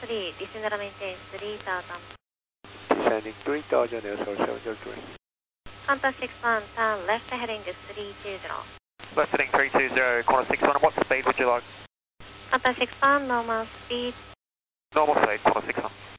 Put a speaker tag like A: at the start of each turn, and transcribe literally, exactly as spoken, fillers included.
A: three, descend and maintain three thousand.
B: Descending three thousand, S O seven zero three.
A: Qantas six one, turn left heading three two zero.
C: Left heading three two zero, corner six one, and what speed would you like?
A: Qantas six one, normal speed.
C: Normal speed, corner six one.